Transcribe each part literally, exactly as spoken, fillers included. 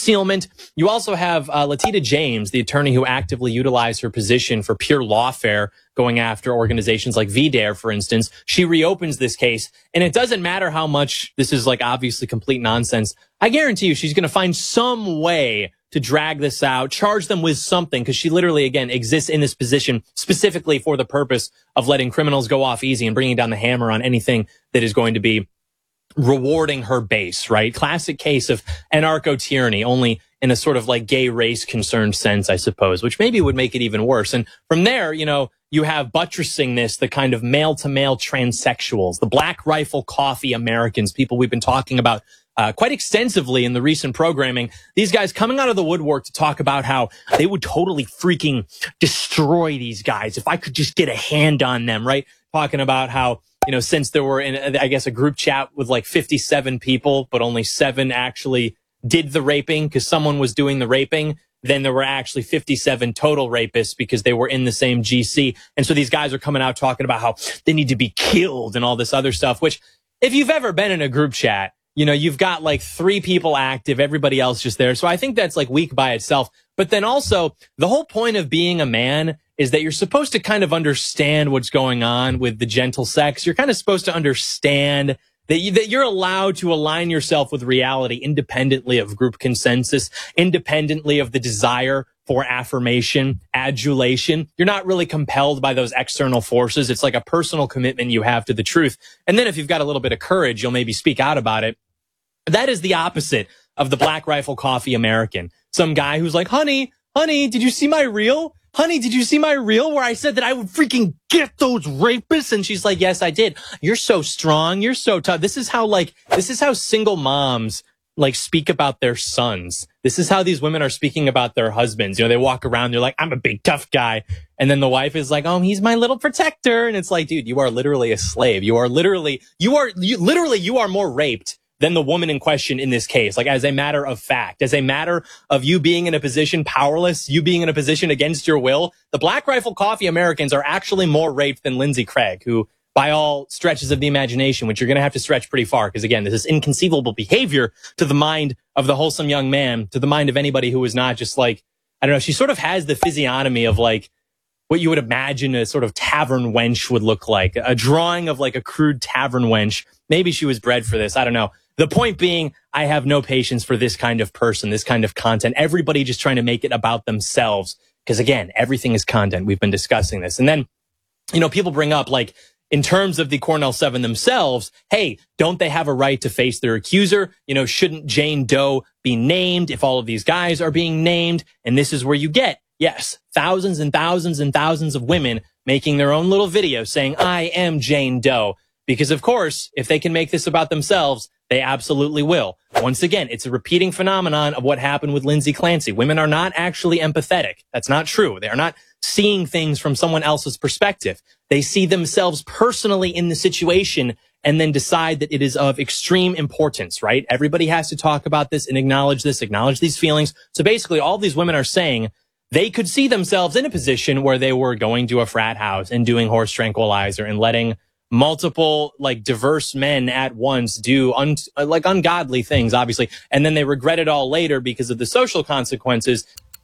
concealment. You also have uh, Latita James, the attorney who actively utilized her position for pure lawfare, going after organizations like V D A R E, for instance. She reopens this case, and it doesn't matter how much this is like obviously complete nonsense. I guarantee you she's going to find some way to drag this out, charge them with something, because she literally, again, exists in this position specifically for the purpose of letting criminals go off easy and bringing down the hammer on anything that is going to be rewarding her base, right? Classic case of anarcho-tyranny, only in a sort of like gay race concerned sense, I suppose, which maybe would make it even worse. And from there, you know, you have buttressing this, the kind of male-to-male transsexuals, the Black Rifle Coffee Americans, people we've been talking about Uh, quite extensively in the recent programming. These guys coming out of the woodwork to talk about how they would totally freaking destroy these guys if I could just get a hand on them, right? Talking about how, you know, since there were, in, I guess, a group chat with like fifty-seven people, but only seven actually did the raping because someone was doing the raping, then there were actually fifty-seven total rapists because they were in the same G C. And so these guys are coming out talking about how they need to be killed and all this other stuff, which if you've ever been in a group chat, you know, you've got like three people active, everybody else just there. So I think that's like weak by itself. But then also the whole point of being a man is that you're supposed to kind of understand what's going on with the gentle sex. You're kind of supposed to understand that, you, that you're allowed to align yourself with reality independently of group consensus, independently of the desire for affirmation, adulation. You're not really compelled by those external forces. It's like a personal commitment you have to the truth. And then if you've got a little bit of courage, you'll maybe speak out about it. That is the opposite of the Black Rifle Coffee American. Some guy who's like, honey, honey, did you see my reel? Honey, did you see my reel where I said that I would freaking get those rapists? And she's like, yes, I did. You're so strong. You're so tough. This is how like, this is how single moms like speak about their sons. This is how these women are speaking about their husbands. You know, they walk around, they're like, I'm a big tough guy. And then the wife is like, oh, he's my little protector. And it's like, dude, you are literally a slave. You are literally, you are, you, literally, you are more raped than the woman in question in this case. Like as a matter of fact, as a matter of you being in a position powerless, you being in a position against your will, the Black Rifle Coffee Americans are actually more raped than Lindsey Craig, who by all stretches of the imagination, which you're going to have to stretch pretty far. Because again, this is inconceivable behavior to the mind of the wholesome young man, to the mind of anybody who is not just like, I don't know, she sort of has the physiognomy of like what you would imagine a sort of tavern wench would look like, a drawing of like a crude tavern wench. Maybe she was bred for this. I don't know. The point being, I have no patience for this kind of person, this kind of content. Everybody just trying to make it about themselves. Because again, everything is content. We've been discussing this. And then, you know, people bring up like, in terms of the Cornell Seven themselves, hey, don't they have a right to face their accuser? You know, shouldn't Jane Doe be named if all of these guys are being named? And this is where you get, yes, thousands and thousands and thousands of women making their own little video saying, I am Jane Doe. Because of course, if they can make this about themselves, they absolutely will. Once again, it's a repeating phenomenon of what happened with Lindsay Clancy. Women are not actually empathetic. That's not true. They are not seeing things from someone else's perspective. They see themselves personally in the situation and then decide that it is of extreme importance, right? Everybody has to talk about this and acknowledge this, acknowledge these feelings. So basically, all these women are saying they could see themselves in a position where they were going to a frat house and doing horse tranquilizer and letting multiple like diverse men at once do un like ungodly things, obviously. And then they regret it all later because of the social consequences.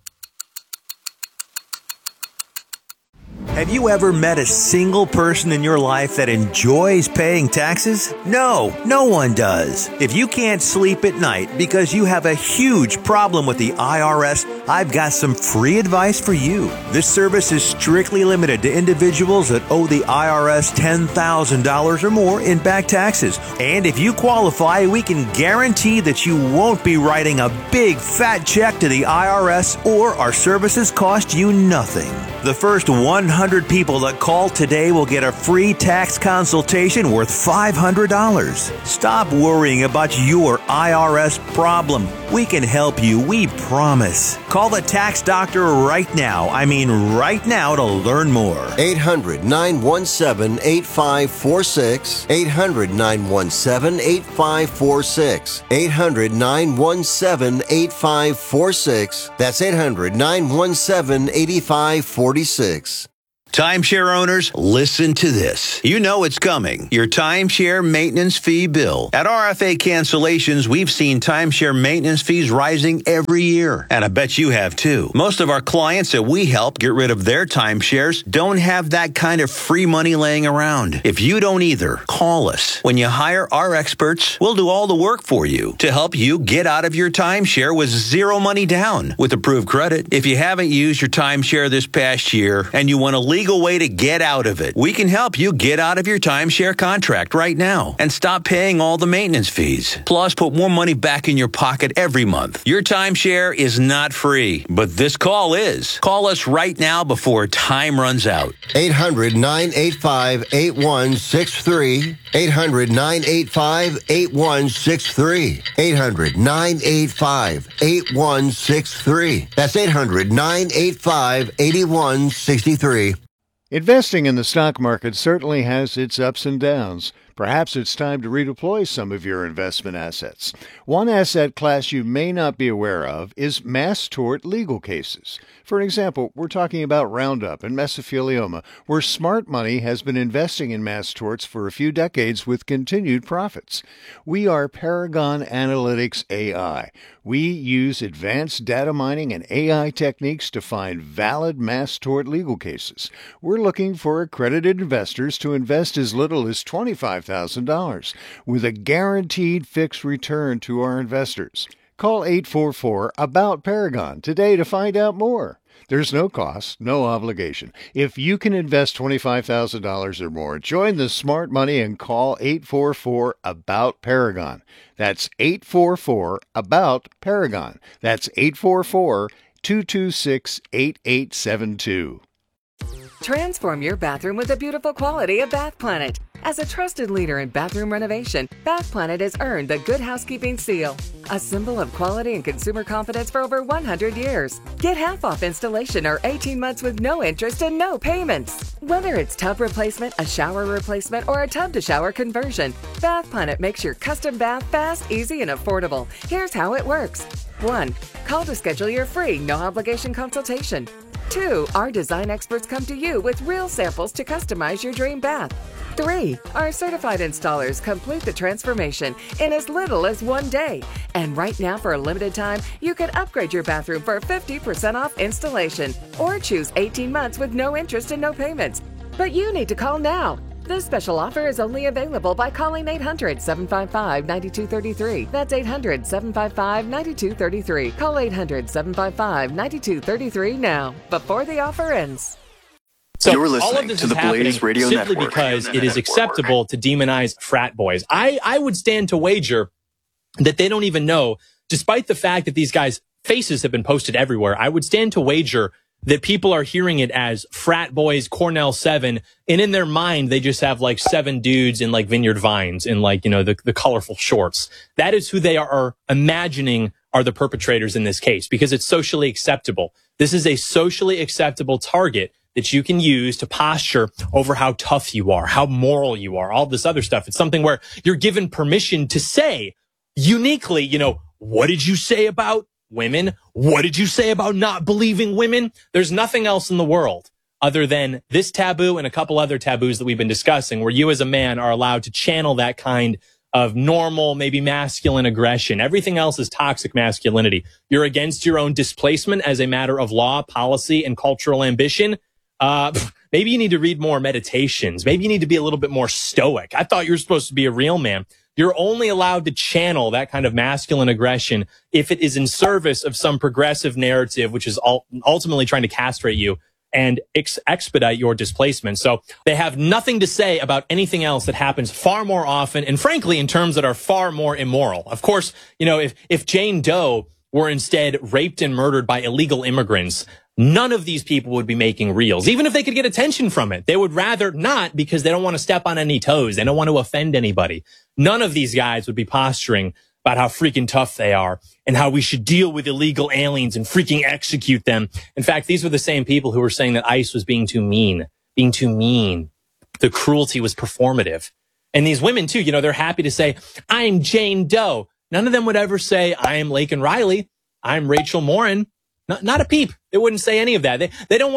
Have you ever met a single person in your life that enjoys paying taxes? No, no one does. If you can't sleep at night because you have a huge problem with the I R S, I've got some free advice for you. This service is strictly limited to individuals that owe the I R S ten thousand dollars or more in back taxes. And if you qualify, we can guarantee that you won't be writing a big fat check to the I R S, or our services cost you nothing. The first one hundred people that call today will get a free tax consultation worth five hundred dollars. Stop worrying about your I R S problem. We can help you, we promise. Call the tax doctor right now. I mean right now to learn more. eight hundred, nine one seven, eight five four six. eight hundred, nine one seven, eight five four six. eight hundred, nine one seven, eight five four six. That's eight hundred, nine one seven, eight five four six. Timeshare owners, listen to this. You know it's coming. Your timeshare maintenance fee bill. At R F A Cancellations, we've seen timeshare maintenance fees rising every year. And I bet you have too. Most of our clients that we help get rid of their timeshares don't have that kind of free money laying around. If you don't either, call us. When you hire our experts, we'll do all the work for you to help you get out of your timeshare with zero money down with approved credit. If you haven't used your timeshare this past year and you want a legal way to get out of it, we can help you get out of your timeshare contract right now and stop paying all the maintenance fees. Plus, put more money back in your pocket every month. Your timeshare is not free, but this call is. Call us right now before time runs out. eight hundred, nine eight five, eight one six three. eight hundred, nine eight five, eight one six three. eight hundred, nine eight five, eight one six three. That's eight hundred, nine eight five, eight one six three. Investing in the stock market certainly has its ups and downs. Perhaps it's time to redeploy some of your investment assets. One asset class you may not be aware of is mass tort legal cases. For example, we're talking about Roundup and mesothelioma, where smart money has been investing in mass torts for a few decades with continued profits. We are Paragon Analytics A I. We use advanced data mining and A I techniques to find valid mass tort legal cases. We're looking for accredited investors to invest as little as twenty-five thousand dollars with a guaranteed fixed return to our investors. Call eight four four, A B O U T, Paragon today to find out more. There's no cost, no obligation. If you can invest twenty-five thousand dollars or more, join the smart money and call eight four four, A B O U T, Paragon. That's eight four four, A B O U T, Paragon. That's eight four four, two two six, eight eight seven two. Transform your bathroom with the beautiful quality of Bath Planet. As a trusted leader in bathroom renovation, Bath Planet has earned the Good Housekeeping seal, a symbol of quality and consumer confidence for over one hundred years. Get half off installation or eighteen months with no interest and no payments. Whether it's tub replacement, a shower replacement, or a tub-to-shower conversion, Bath Planet makes your custom bath fast, easy, and affordable. Here's how it works. one. Call to schedule your free, no-obligation consultation. two. Our design experts come to you with real samples to customize your dream bath. three. Our certified installers complete the transformation in as little as one day. And right now, for a limited time, you can upgrade your bathroom for fifty percent off installation or choose eighteen months with no interest and no payments. But you need to call now. This special offer is only available by calling eight hundred, seven five five, nine two three three. That's eight hundred, seven five five, nine two three three. Call eight hundred, seven five five, nine two three three now, before the offer ends. So You're listening all of this to is the Blaze happening Radio simply Network. because it is acceptable to demonize frat boys. I, I would stand to wager that they don't even know, despite the fact that these guys' faces have been posted everywhere, I would stand to wager that people are hearing it as frat boys, Cornell seven, and in their mind, they just have like seven dudes in like Vineyard Vines in like, you know, the, the colorful shorts. That is who they are imagining are the perpetrators in this case, because it's socially acceptable. This is a socially acceptable target that you can use to posture over how tough you are, how moral you are, all this other stuff. It's something where you're given permission to say uniquely, you know, what did you say about women? What did you say about not believing women? There's nothing else in the world other than this taboo and a couple other taboos that we've been discussing where you as a man are allowed to channel that kind of normal, maybe masculine aggression. Everything else is toxic masculinity. You're against your own displacement as a matter of law, policy, and cultural ambition. Uh, maybe you need to read more meditations. Maybe you need to be a little bit more stoic. I thought you were supposed to be a real man. You're only allowed to channel that kind of masculine aggression if it is in service of some progressive narrative, which is ultimately trying to castrate you and ex- expedite your displacement. So they have nothing to say about anything else that happens far more often, and frankly, in terms that are far more immoral. Of course, you know, if, if Jane Doe were instead raped and murdered by illegal immigrants, none of these people would be making reels, even if they could get attention from it. They would rather not because they don't want to step on any toes. They don't want to offend anybody. None of these guys would be posturing about how freaking tough they are and how we should deal with illegal aliens and freaking execute them. In fact, these were the same people who were saying that ICE was being too mean, being too mean. The cruelty was performative. And these women, too, you know, they're happy to say, I'm Jane Doe. None of them would ever say, I am Laken Riley. I'm Rachel Morin. Not, not a peep. They wouldn't say any of that. They, they don't want to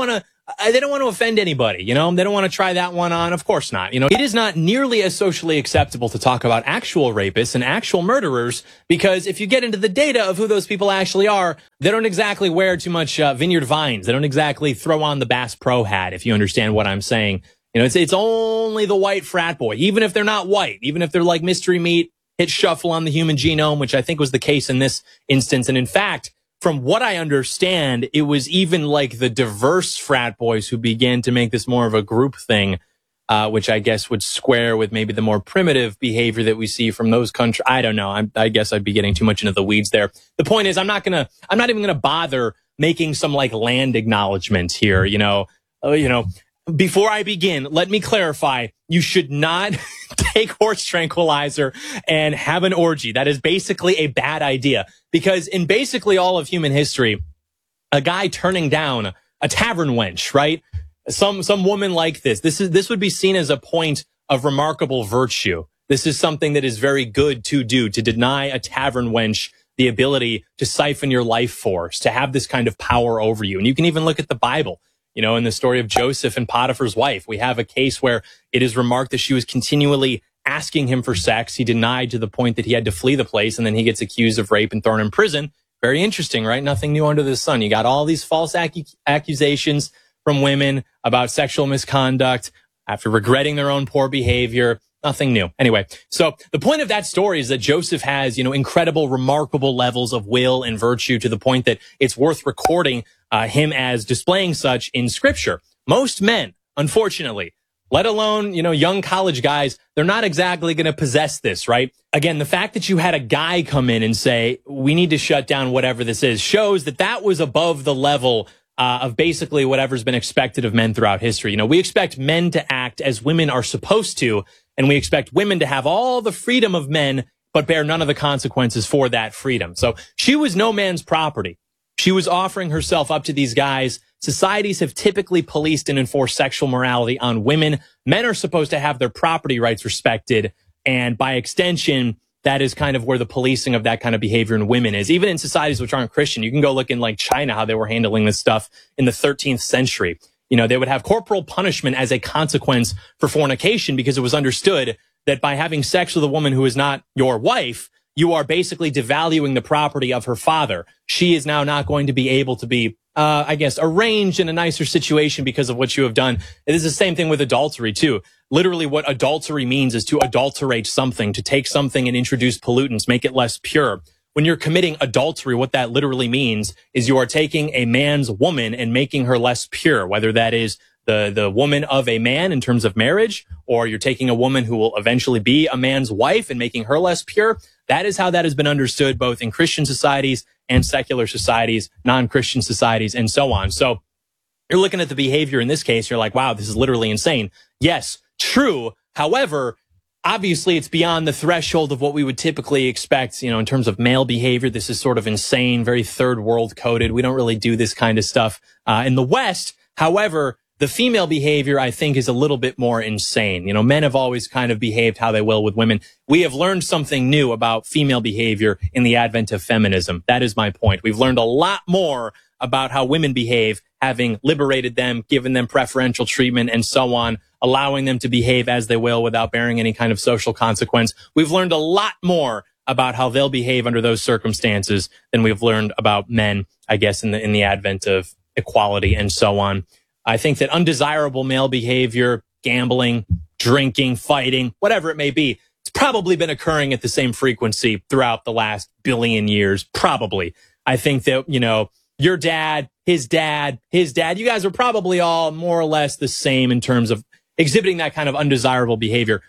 uh, they don't want to offend anybody, you know, they don't want to try that one on. Of course not. You know, it is not nearly as socially acceptable to talk about actual rapists and actual murderers, because if you get into the data of who those people actually are, they don't exactly wear too much uh, Vineyard Vines. They don't exactly throw on the Bass Pro hat, if you understand what I'm saying. You know, it's, it's only the white frat boy, even if they're not white, even if they're like mystery meat, hit shuffle on the human genome, which I think was the case in this instance. And in fact, from what I understand, it was even like the diverse frat boys who began to make this more of a group thing, uh, which I guess would square with maybe the more primitive behavior that we see from those countries. I don't know. I'm, I guess I'd be getting too much into the weeds there. The point is, I'm not gonna, I'm not even gonna bother making some like land acknowledgement here. You know, uh, you know. Before I begin, let me clarify, you should not take horse tranquilizer and have an orgy. That is basically a bad idea, because in basically all of human history, a guy turning down a tavern wench, right? Some, some woman like this, this is, this would be seen as a point of remarkable virtue. This is something that is very good to do, to deny a tavern wench the ability to siphon your life force, to have this kind of power over you. And you can even look at the Bible. You know, in the story of Joseph and Potiphar's wife, we have a case where it is remarked that she was continually asking him for sex. He denied to the point that he had to flee the place, and then he gets accused of rape and thrown in prison. Very interesting, right? Nothing new under the sun. You got all these false ac- accusations from women about sexual misconduct after regretting their own poor behavior. Nothing new. Anyway, so the point of that story is that Joseph has, you know, incredible, remarkable levels of will and virtue, to the point that it's worth recording uh, him as displaying such in Scripture. Most men, unfortunately, let alone, you know, young college guys, they're not exactly going to possess this, right? Again, the fact that you had a guy come in and say, we need to shut down whatever this is, shows that that was above the level uh, of basically whatever's been expected of men throughout history. You know, we expect men to act as women are supposed to, and we expect women to have all the freedom of men, but bear none of the consequences for that freedom. So she was no man's property. She was offering herself up to these guys. Societies have typically policed and enforced sexual morality on women. Men are supposed to have their property rights respected. And by extension, that is kind of where the policing of that kind of behavior in women is. Even in societies which aren't Christian, you can go look in like China, how they were handling this stuff in the thirteenth century. You know, they would have corporal punishment as a consequence for fornication, because it was understood that by having sex with a woman who is not your wife, you are basically devaluing the property of her father. She is now not going to be able to be, uh, I guess, arranged in a nicer situation because of what you have done. It is the same thing with adultery, too. Literally, what adultery means is to adulterate something, to take something and introduce pollutants, make it less pure. When you're committing adultery, what that literally means is you are taking a man's woman and making her less pure, whether that is the, the woman of a man in terms of marriage, or you're taking a woman who will eventually be a man's wife and making her less pure. That is how that has been understood both in Christian societies and secular societies, non-Christian societies, and so on. So you're looking at the behavior in this case, you're like, wow, this is literally insane. Yes, true. However, obviously, it's beyond the threshold of what we would typically expect, you know, in terms of male behavior. This is sort of insane, very third world coded. We don't really do this kind of stuff uh, in the West. However, the female behavior, I think, is a little bit more insane. You know, men have always kind of behaved how they will with women. We have learned something new about female behavior in the advent of feminism. That is my point. We've learned a lot more about how women behave, having liberated them, given them preferential treatment, and so on, allowing them to behave as they will without bearing any kind of social consequence. We've learned a lot more about how they'll behave under those circumstances than we've learned about men, I guess, in the in the advent of equality and so on. I think that undesirable male behavior, gambling, drinking, fighting, whatever it may be, it's probably been occurring at the same frequency throughout the last billion years. Probably. I think that, you know, your dad, his dad, his dad, you guys are probably all more or less the same in terms of exhibiting that kind of undesirable behavior.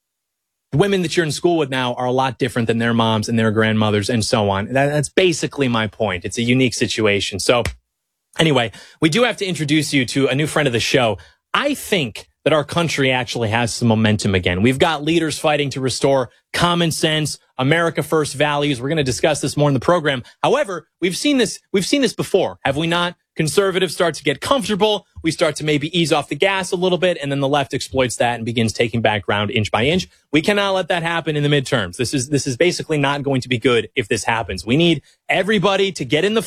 The women that you're in school with now are a lot different than their moms and their grandmothers and so on. That, that's basically my point. It's a unique situation. So anyway, we do have to introduce you to a new friend of the show. I think that our country actually has some momentum again. We've got leaders fighting to restore common sense, America first values. We're going to discuss this more in the program. However, we've seen this, we've seen this before, have we not? Conservatives start to get comfortable. We start to maybe ease off the gas a little bit, and then the left exploits that and begins taking back ground inch by inch. We cannot let that happen in the midterms. This is, this is basically not going to be good if this happens. We need everybody to get in the fight,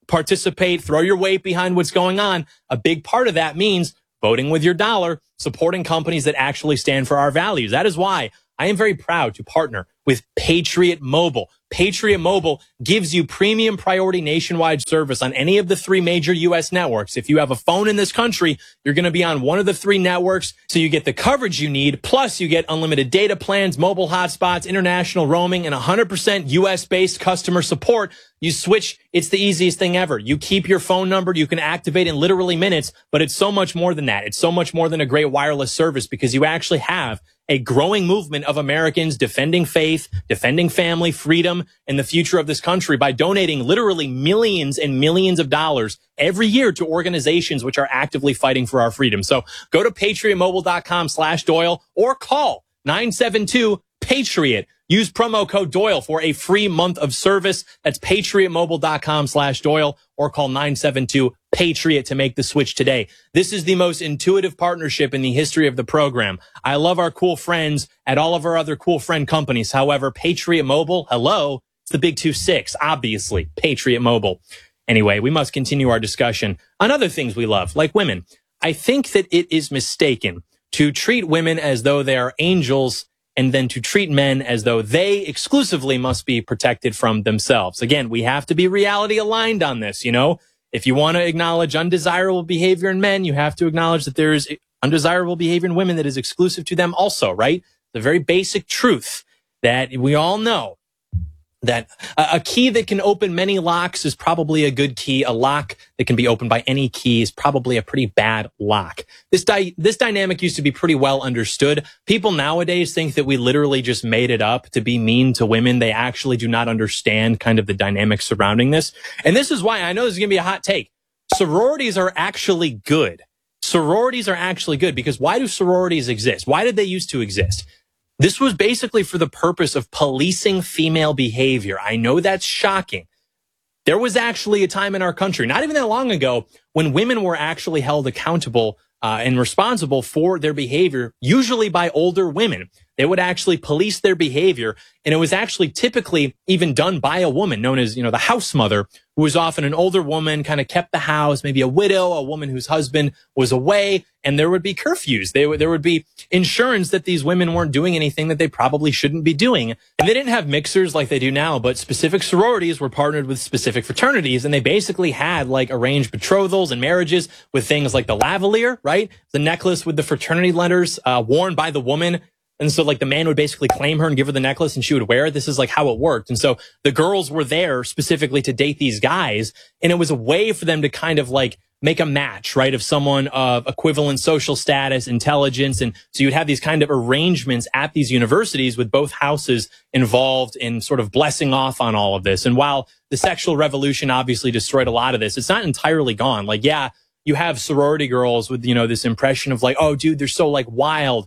participate, throw your weight behind what's going on. A big part of that means voting with your dollar, supporting companies that actually stand for our values. That is why I am very proud to partner with Patriot Mobile. Patriot Mobile gives you premium priority nationwide service on any of the three major U S networks. If you have a phone in this country, you're going to be on one of the three networks, so you get the coverage you need, plus you get unlimited data plans, mobile hotspots, international roaming, and one hundred percent U S-based customer support. You switch, it's the easiest thing ever. You keep your phone number, you can activate in literally minutes, but it's so much more than that. It's so much more than a great wireless service, because you actually have a growing movement of Americans defending faith, defending family, freedom, and the future of this country by donating literally millions and millions of dollars every year to organizations which are actively fighting for our freedom. So go to patriotmobile.com slash Doyle or call nine seven two Patriot. Use promo code Doyle for a free month of service. That's patriotmobile.com slash Doyle or call nine seven two Patriot to make the switch today. This is the most intuitive partnership in the history of the program. I love our cool friends at all of our other cool friend companies. However, Patriot Mobile, hello, it's the big two six, obviously, Patriot Mobile. Anyway, we must continue our discussion on other things we love, like women. I think that it is mistaken to treat women as though they are angels and then to treat men as though they exclusively must be protected from themselves. Again, we have to be reality aligned on this, you know? If you want to acknowledge undesirable behavior in men, you have to acknowledge that there is undesirable behavior in women that is exclusive to them also, right? The very basic truth that we all know, that a key that can open many locks is probably a good key. A lock that can be opened by any key is probably a pretty bad lock. This di- this dynamic used to be pretty well understood. People nowadays think that we literally just made it up to be mean to women. They actually do not understand kind of the dynamics surrounding this. And this is why I know this is going to be a hot take. Sororities are actually good. Sororities are actually good because why do sororities exist? Why did they used to exist? This was basically for the purpose of policing female behavior. I know that's shocking. There was actually a time in our country, not even that long ago, when women were actually held accountable uh, and responsible for their behavior, usually by older women. They would actually police their behavior, and it was actually typically even done by a woman known as, you know, the house mother, who was often an older woman, kind of kept the house, maybe a widow, a woman whose husband was away, and there would be curfews. They would, there would be insurance that these women weren't doing anything that they probably shouldn't be doing. And they didn't have mixers like they do now, but specific sororities were partnered with specific fraternities, and they basically had like arranged betrothals and marriages with things like the lavalier, right? The necklace with the fraternity letters uh, worn by the woman. And so like the man would basically claim her and give her the necklace and she would wear it. This is like how it worked. And so the girls were there specifically to date these guys. And it was a way for them to kind of like make a match, right, of someone of equivalent social status, intelligence. And so you'd have these kind of arrangements at these universities with both houses involved in sort of blessing off on all of this. And while the sexual revolution obviously destroyed a lot of this, it's not entirely gone. Like, yeah, you have sorority girls with, you know, this impression of like, oh, dude, they're so like wild.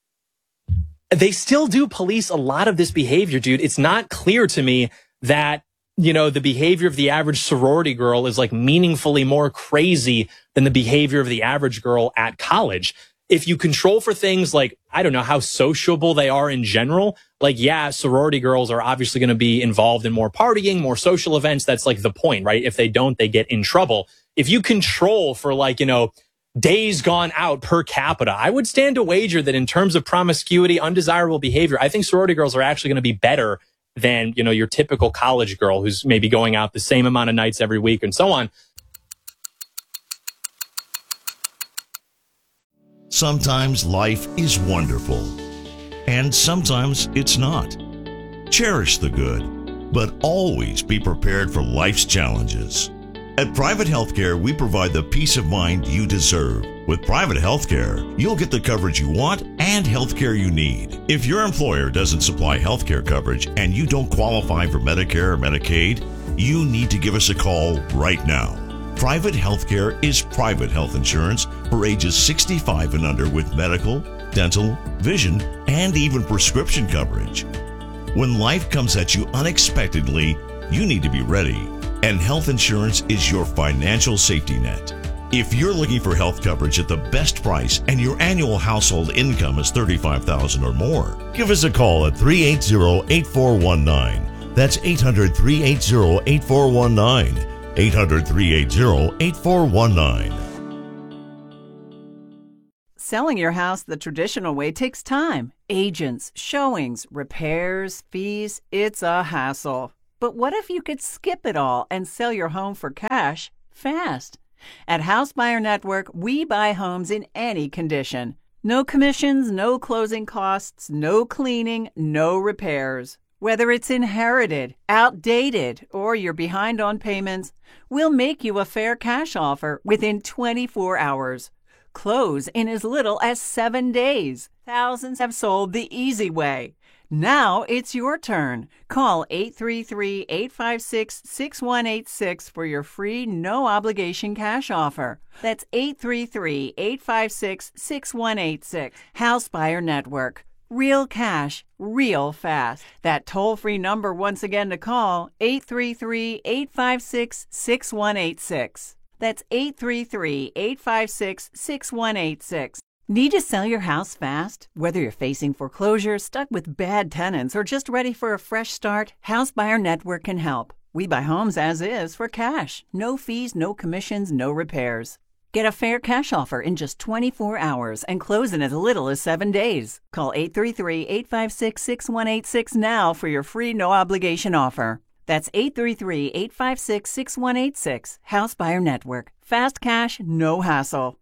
They still do police a lot of this behavior, dude. It's not clear to me that, you know, the behavior of the average sorority girl is like meaningfully more crazy than the behavior of the average girl at college. If you control for things like, I don't know, how sociable they are in general, like, yeah, sorority girls are obviously going to be involved in more partying, more social events. That's like the point, right? If they don't, they get in trouble. If you control for like, you know, days gone out per capita, I would stand to wager that in terms of promiscuity, undesirable behavior, I think sorority girls are actually going to be better than, you know, your typical college girl who's maybe going out the same amount of nights every week and so on. Sometimes life is wonderful, and sometimes it's not. Cherish the good, but always be prepared for life's challenges. At Private Healthcare, we provide the peace of mind you deserve. With Private Healthcare, you'll get the coverage you want and healthcare you need. If your employer doesn't supply healthcare coverage and you don't qualify for Medicare or Medicaid, you need to give us a call right now. Private Healthcare is private health insurance for ages sixty-five and under with medical, dental, vision, and even prescription coverage. When life comes at you unexpectedly, you need to be ready. And health insurance is your financial safety net. If you're looking for health coverage at the best price and your annual household income is thirty-five thousand dollars or more, give us a call at three eight zero, eight four one nine. That's eight hundred, three eight zero, eight four one nine. eight hundred, three eight zero, eight four one nine. Selling your house the traditional way takes time. Agents, showings, repairs, fees. It's a hassle. But what if you could skip it all and sell your home for cash fast? At House Buyer Network, we buy homes in any condition. No commissions, no closing costs, no cleaning, no repairs. Whether it's inherited, outdated, or you're behind on payments, we'll make you a fair cash offer within twenty-four hours. Close in as little as seven days. Thousands have sold the easy way. Now it's your turn. Call eight three three, eight five six, six one eight six for your free no-obligation cash offer. That's eight three three, eight five six, six one eight six. House Buyer Network. Real cash, real fast. That toll-free number once again to call, eight three three, eight five six, six one eight six. That's eight three three, eight five six, six one eight six. Need to sell your house fast? Whether you're facing foreclosure, stuck with bad tenants, or just ready for a fresh start, House Buyer Network can help. We buy homes as is for cash. No fees, no commissions, no repairs. Get a fair cash offer in just twenty-four hours and close in as little as seven days. Call eight three three, eight five six, six one eight six now for your free no-obligation offer. That's eight three three, eight five six, six one eight six. House Buyer Network. Fast cash, no hassle.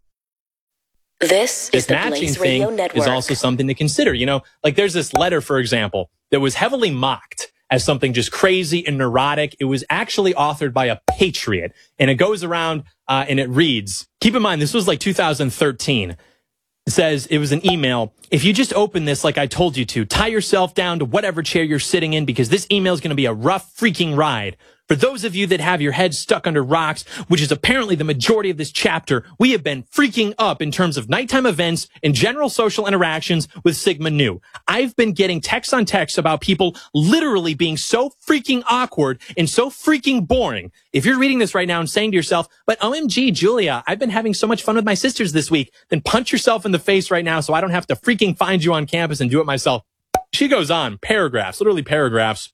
This, this is the matching Blaze thing Radio Network. is also something to consider. You know, like there's this letter, for example, that was heavily mocked as something just crazy and neurotic. It was actually authored by a patriot, and it goes around uh, and it reads, keep in mind, this was like two thousand thirteen. It says, it was an email. If you just open this like I told you to, tie yourself down to whatever chair you're sitting in because this email is going to be a rough freaking ride. For those of you that have your heads stuck under rocks, which is apparently the majority of this chapter, we have been freaking up in terms of nighttime events and general social interactions with Sigma Nu. I've been getting text on text about people literally being so freaking awkward and so freaking boring. If you're reading this right now and saying to yourself, but O M G, Julia, I've been having so much fun with my sisters this week, then punch yourself in the face right now so I don't have to freaking find you on campus and do it myself. She goes on, paragraphs, literally paragraphs,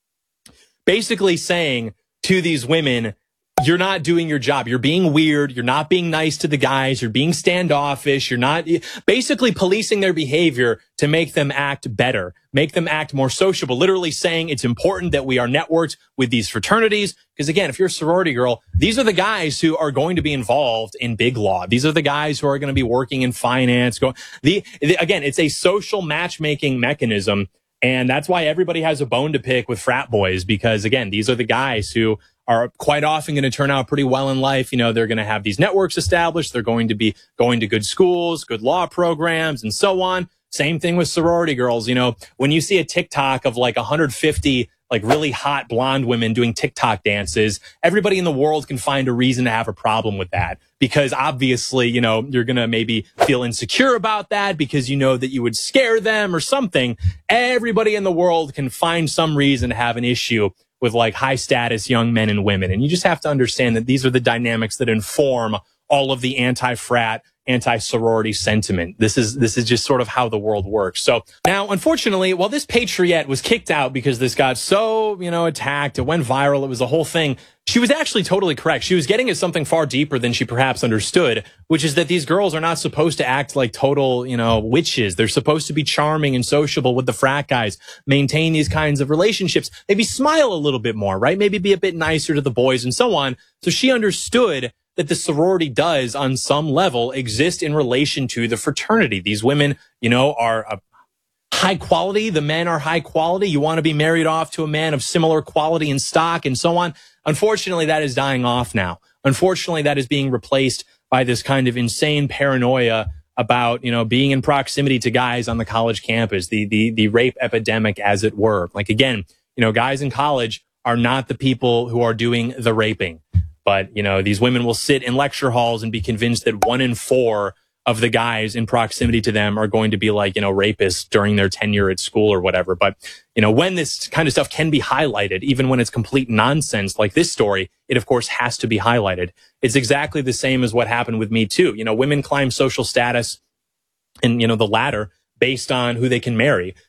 basically saying to these women, you're not doing your job. You're being weird. You're not being nice to the guys. You're being standoffish. You're not basically policing their behavior to make them act better, make them act more sociable, literally saying it's important that we are networked with these fraternities. Because again, if you're a sorority girl, these are the guys who are going to be involved in big law. These are the guys who are going to be working in finance. Go, the, the again, it's a social matchmaking mechanism. And that's why everybody has a bone to pick with frat boys, because again, these are the guys who are quite often going to turn out pretty well in life. You know, they're going to have these networks established. They're going to be going to good schools, good law programs, and so on. Same thing with sorority girls. You know, when you see a TikTok of like one hundred fifty like really hot blonde women doing TikTok dances, everybody in the world can find a reason to have a problem with that. Because obviously, you know, you're going to maybe feel insecure about that because you know that you would scare them or something. Everybody in the world can find some reason to have an issue with like high status young men and women. And you just have to understand that these are the dynamics that inform all of the anti-frat, anti-sorority sentiment. This is, this is just sort of how the world works. So now, unfortunately, while this patriot was kicked out because this got so, you know, attacked, it went viral, it was a whole thing, she was actually totally correct. She was getting at something far deeper than she perhaps understood, which is that these girls are not supposed to act like total, you know, witches. They're supposed to be charming and sociable with the frat guys, maintain these kinds of relationships, maybe smile a little bit more, right? Maybe be a bit nicer to the boys and so on. So she understood that the sorority does, on some level, exist in relation to the fraternity. These women, you know, are uh, high quality. The men are high quality. You want to be married off to a man of similar quality and stock and so on. Unfortunately, that is dying off now. Unfortunately, that is being replaced by this kind of insane paranoia about, you know, being in proximity to guys on the college campus, the, the, the rape epidemic, as it were. Like, again, you know, guys in college are not the people who are doing the raping. But, you know, these women will sit in lecture halls and be convinced that one in four of the guys in proximity to them are going to be like, you know, rapists during their tenure at school or whatever. But, you know, when this kind of stuff can be highlighted, even when it's complete nonsense like this story, it, of course, has to be highlighted. It's exactly the same as what happened with Me Too. You know, women climb social status and, you know, the ladder based on who they can marry.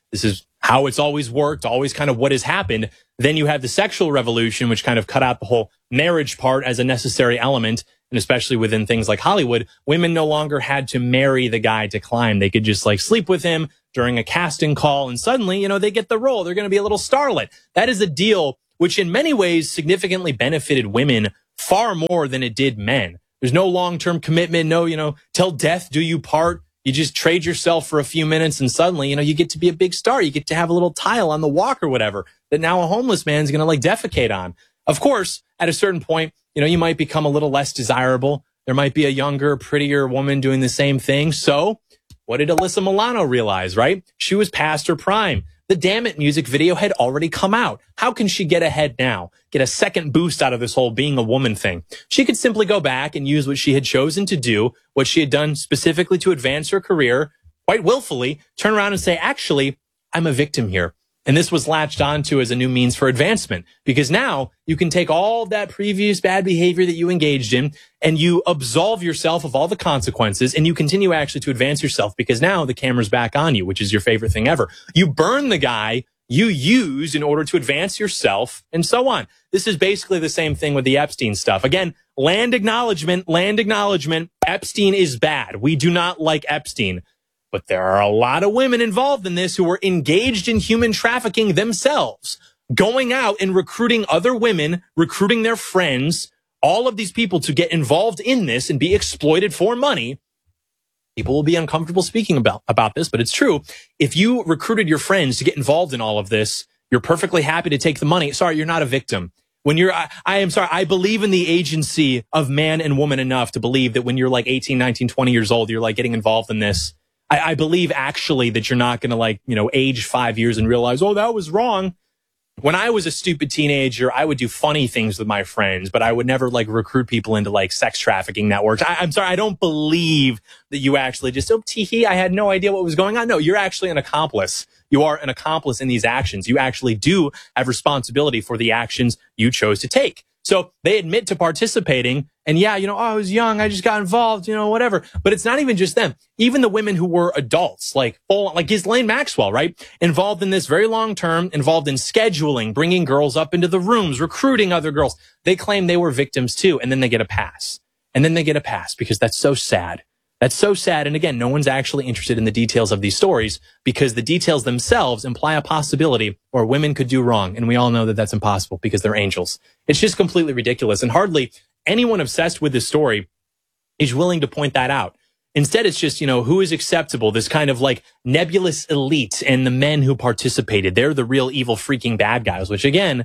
This is how it's always worked, always kind of what has happened. Then you have the sexual revolution, which kind of cut out the whole marriage part as a necessary element. And especially within things like Hollywood, women no longer had to marry the guy to climb. They could just like sleep with him during a casting call. And suddenly, you know, they get the role. They're going to be a little starlet. That is a deal which in many ways significantly benefited women far more than it did men. There's no long-term commitment. No, you know, till death do you part. You just trade yourself for a few minutes and suddenly, you know, you get to be a big star. You get to have a little tile on the walk or whatever that now a homeless man's going to like defecate on. Of course, at a certain point, you know, you might become a little less desirable. There might be a younger, prettier woman doing the same thing. So what did Alyssa Milano realize, right? She was past her prime. The Damn It music video had already come out. How can she get ahead now? Get a second boost out of this whole being a woman thing? She could simply go back and use what she had chosen to do, what she had done specifically to advance her career, quite willfully, turn around and say, actually, I'm a victim here. And this was latched onto as a new means for advancement, because now you can take all that previous bad behavior that you engaged in and you absolve yourself of all the consequences and you continue actually to advance yourself because now the camera's back on you, which is your favorite thing ever. You burn the guy you used in order to advance yourself and so on. This is basically the same thing with the Epstein stuff. Again, land acknowledgement, land acknowledgement. Epstein is bad. We do not like Epstein. But there are a lot of women involved in this who were engaged in human trafficking themselves, going out and recruiting other women, recruiting their friends, all of these people to get involved in this and be exploited for money. People will be uncomfortable speaking about, about this, but it's true. If you recruited your friends to get involved in all of this, you're perfectly happy to take the money. Sorry, you're not a victim. When you're, I, I am sorry, I believe in the agency of man and woman enough to believe that when you're like eighteen, nineteen, twenty years old, you're like getting involved in this. I, I believe actually that you're not going to like, you know, age five years and realize, oh, that was wrong. When I was a stupid teenager, I would do funny things with my friends, but I would never like recruit people into like sex trafficking networks. I, I'm sorry. I don't believe that you actually just, oh, tee-hee, I had no idea what was going on. No, you're actually an accomplice. You are an accomplice in these actions. You actually do have responsibility for the actions you chose to take. So they admit to participating and yeah, you know, oh, I was young. I just got involved, you know, whatever. But it's not even just them. Even the women who were adults, like full, like Ghislaine Maxwell, right? Involved in this very long term, involved in scheduling, bringing girls up into the rooms, recruiting other girls. They claim they were victims too. And then they get a pass. And then they get a pass because that's so sad. That's so sad. And again, no one's actually interested in the details of these stories because the details themselves imply a possibility where women could do wrong. And we all know that that's impossible because they're angels. It's just completely ridiculous. And hardly anyone obsessed with this story is willing to point that out. Instead, it's just, you know, who is acceptable? This kind of like nebulous elite and the men who participated. They're the real evil freaking bad guys, which again,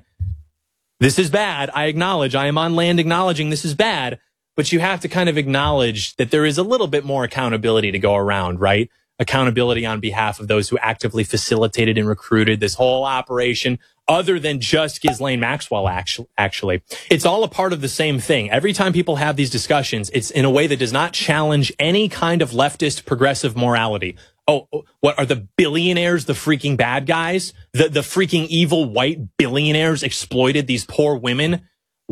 this is bad. I acknowledge I am on land acknowledging this is bad. But you have to kind of acknowledge that there is a little bit more accountability to go around, right? Accountability on behalf of those who actively facilitated and recruited this whole operation, other than just Ghislaine Maxwell, actually. It's all a part of the same thing. Every time people have these discussions, it's in a way that does not challenge any kind of leftist progressive morality. Oh, what are the billionaires, the freaking bad guys? The, the freaking evil white billionaires exploited these poor women?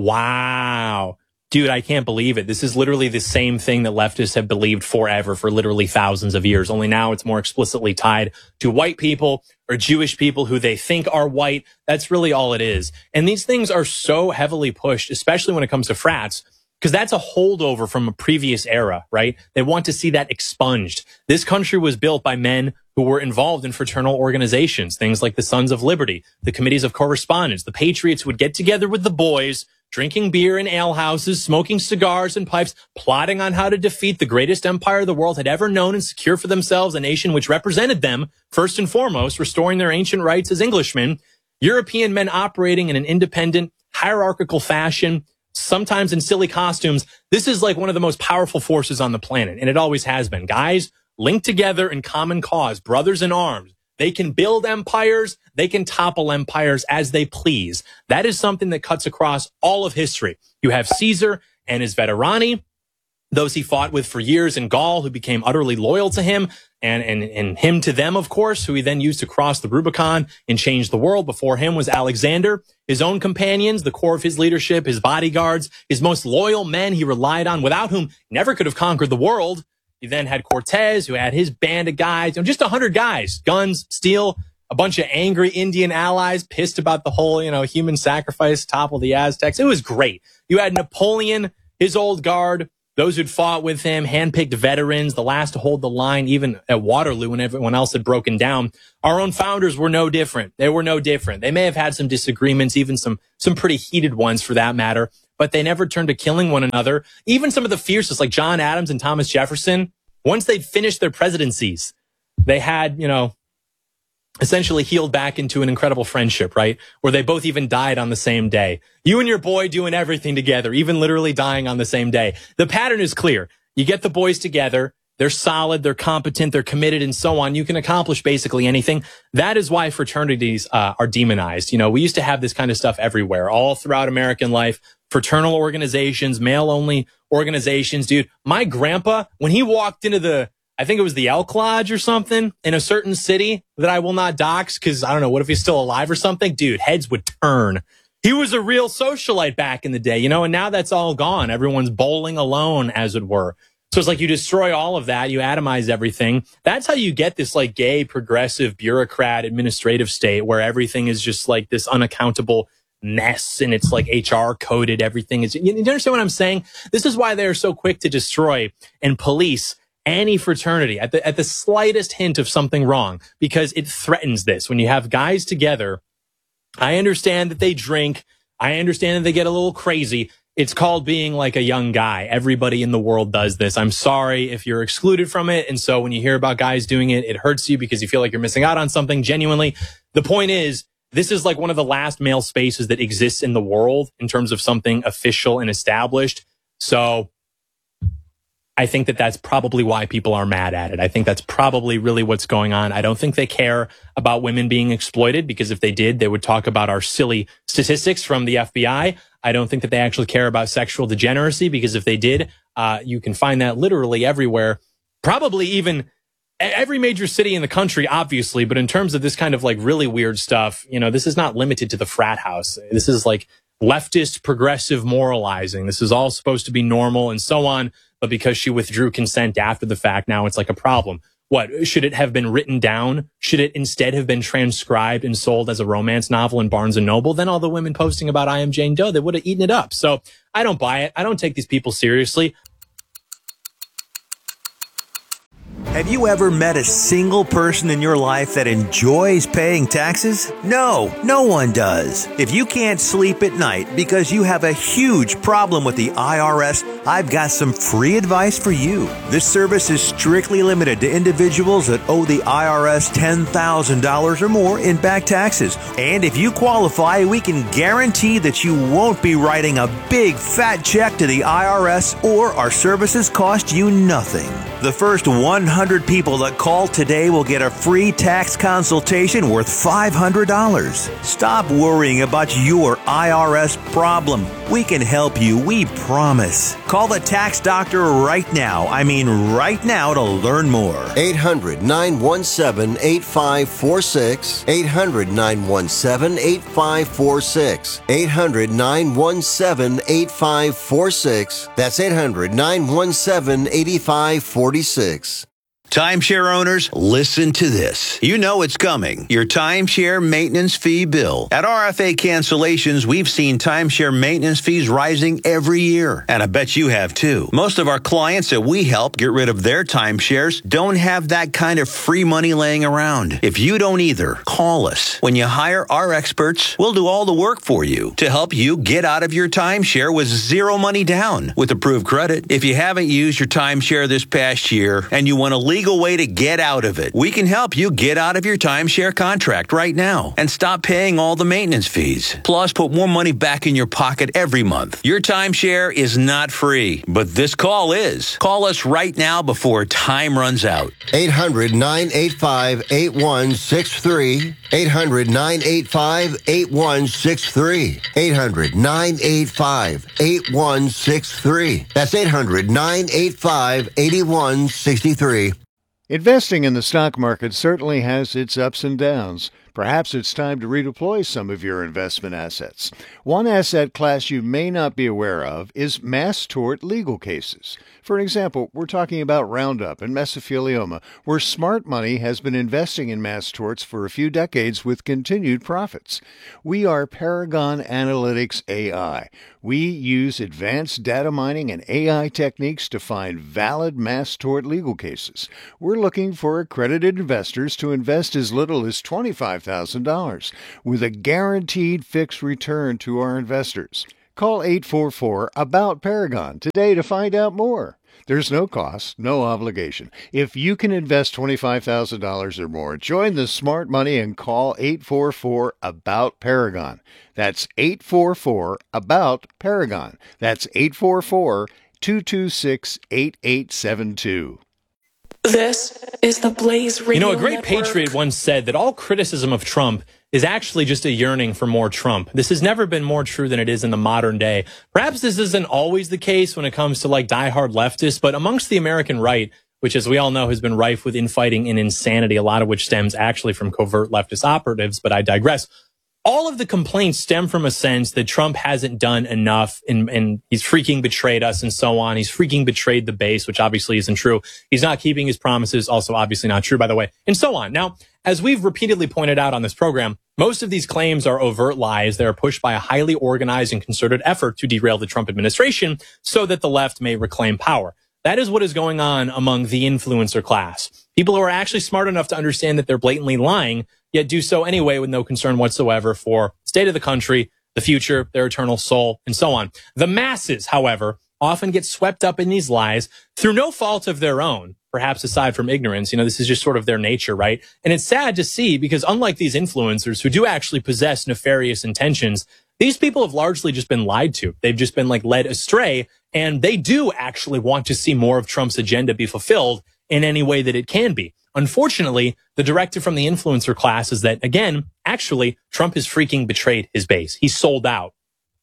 Wow. Dude, I can't believe it. This is literally the same thing that leftists have believed forever for literally thousands of years. Only now it's more explicitly tied to white people or Jewish people who they think are white. That's really all it is. And these things are so heavily pushed, especially when it comes to frats, because that's a holdover from a previous era, right? They want to see that expunged. This country was built by men who were involved in fraternal organizations, things like the Sons of Liberty, the Committees of Correspondence, the Patriots would get together with the boys, drinking beer in alehouses, smoking cigars and pipes, plotting on how to defeat the greatest empire the world had ever known and secure for themselves a nation which represented them, first and foremost, restoring their ancient rights as Englishmen. European men operating in an independent, hierarchical fashion, sometimes in silly costumes. This is like one of the most powerful forces on the planet, and it always has been. Guys linked together in common cause, brothers in arms. They can build empires. They can topple empires as they please. That is something that cuts across all of history. You have Caesar and his veterani, those he fought with for years in Gaul, who became utterly loyal to him, and, and, and him to them, of course, who he then used to cross the Rubicon and change the world. Before him was Alexander, his own companions, the core of his leadership, his bodyguards, his most loyal men he relied on, without whom he never could have conquered the world. You then had Cortez, who had his band of guys, you know, just a hundred guys, guns, steel, a bunch of angry Indian allies pissed about the whole, you know, human sacrifice topple the Aztecs. It was great. You had Napoleon, his old guard, those who'd fought with him, handpicked veterans, the last to hold the line, even at Waterloo when everyone else had broken down. Our own founders were no different. They were no different. They may have had some disagreements, even some, some pretty heated ones for that matter, but they never turned to killing one another. Even some of the fiercest, like John Adams and Thomas Jefferson, once they'd finished their presidencies, they had, you know, essentially healed back into an incredible friendship, right? Where they both even died on the same day. You and your boy doing everything together, even literally dying on the same day. The pattern is clear. You get the boys together. They're solid. They're competent. They're committed and so on. You can accomplish basically anything. That is why fraternities uh, are demonized. You know, we used to have this kind of stuff everywhere, all throughout American life. Fraternal organizations, male only organizations. Dude, my grandpa, when he walked into the I think it was the Elk Lodge or something in a certain city that I will not dox because I don't know, what if he's still alive or something? Dude, heads would turn. He was a real socialite back in the day, you know, and now that's all gone. Everyone's bowling alone, as it were. So it's like you destroy all of that. You atomize everything. That's how you get this like gay, progressive, bureaucrat, administrative state where everything is just like this unaccountable mess and it's like H R coded. Everything is, you understand what I'm saying? This is why they're so quick to destroy and police any fraternity at the at the slightest hint of something wrong, because it threatens this. When you have guys together, I understand that they drink. I understand that they get a little crazy. It's called being like a young guy. Everybody in the world does this. I'm sorry if you're excluded from it. And so when you hear about guys doing it, it hurts you because you feel like you're missing out on something genuinely. The point is, this is like one of the last male spaces that exists in the world in terms of something official and established. So I think that that's probably why people are mad at it. I think that's probably really what's going on. I don't think they care about women being exploited, because if they did, they would talk about our silly statistics from the F B I. I don't think that they actually care about sexual degeneracy, because if they did, uh, you can find that literally everywhere. Probably even every major city in the country, obviously. But in terms of this kind of like really weird stuff, you know, this is not limited to the frat house. This is like leftist progressive moralizing. This is all supposed to be normal and so on. But because she withdrew consent after the fact, now it's like a problem. What, should it have been written down? Should it instead have been transcribed and sold as a romance novel in Barnes and Noble? Then all the women posting about I Am Jane Doe, they would have eaten it up. So I don't buy it. I don't take these people seriously. Have you ever met a single person in your life that enjoys paying taxes? No, no one does. If you can't sleep at night because you have a huge problem with the I R S, I've got some free advice for you. This service is strictly limited to individuals that owe the I R S ten thousand dollars or more in back taxes. And if you qualify, we can guarantee that you won't be writing a big fat check to the I R S, or our services cost you nothing. The first one hundred people that call today will get a free tax consultation worth five hundred dollars. Stop worrying about your I R S problem. We can help you, we promise. Call the tax doctor right now. I mean right now to learn more. eight hundred, nine one seven, eight five four six. eight hundred, nine one seven, eight five four six. eight hundred, nine one seven, eight five four six. That's eight hundred, nine one seven, eight five four six. Timeshare owners, listen to this. You know it's coming. Your timeshare maintenance fee bill. At R F A Cancellations, we've seen timeshare maintenance fees rising every year. And I bet you have too. Most of our clients that we help get rid of their timeshares don't have that kind of free money laying around. If you don't either, call us. When you hire our experts, we'll do all the work for you to help you get out of your timeshare with zero money down with approved credit. If you haven't used your timeshare this past year and you want to leave legal way to get out of it. We can help you get out of your timeshare contract right now and stop paying all the maintenance fees. Plus, put more money back in your pocket every month. Your timeshare is not free, but this call is. Call us right now before time runs out. eight hundred, nine eight five, eight one six three. eight hundred, nine eight five, eight one six three. eight hundred, nine eight five, eight one six three. That's eight hundred, nine eight five, eight one six three. Investing in the stock market certainly has its ups and downs. Perhaps it's time to redeploy some of your investment assets. One asset class you may not be aware of is mass tort legal cases. For example, we're talking about Roundup and mesothelioma, where smart money has been investing in mass torts for a few decades with continued profits. We are Paragon Analytics A I. We use advanced data mining and A I techniques to find valid mass tort legal cases. We're looking for accredited investors to invest as little as twenty-five thousand dollars with a guaranteed fixed return to our investors. Call eight four four about Paragon today to find out more. There's no cost, no obligation. If you can invest twenty-five thousand dollars or more, join the smart money and call eight four four about Paragon. That's eight four four about Paragon. That's eight four four, two two six, eight eight seven two. This is the Blaze Radio You know, a great Network. patriot once said that all criticism of Trump is actually just a yearning for more Trump. This has never been more true than it is in the modern day. Perhaps this isn't always the case when it comes to like diehard leftists, but amongst the American right, which as we all know has been rife with infighting and insanity, a lot of which stems actually from covert leftist operatives, but I digress. All of the complaints stem from a sense that Trump hasn't done enough and, and he's freaking betrayed us and so on. He's freaking betrayed the base, which obviously isn't true. He's not keeping his promises, also obviously not true, by the way, and so on. Now, as we've repeatedly pointed out on this program, most of these claims are overt lies that are pushed by a highly organized and concerted effort to derail the Trump administration so that the left may reclaim power. That is what is going on among the influencer class. People who are actually smart enough to understand that they're blatantly lying, yet do so anyway with no concern whatsoever for the state of the country, the future, their eternal soul, and so on. The masses, however, often get swept up in these lies through no fault of their own, perhaps aside from ignorance. You know, this is just sort of their nature, right? And it's sad to see because unlike these influencers who do actually possess nefarious intentions, these people have largely just been lied to. They've just been like led astray, and they do actually want to see more of Trump's agenda be fulfilled in any way that it can be. Unfortunately, the directive from the influencer class is that, again, actually, Trump has freaking betrayed his base. He's sold out.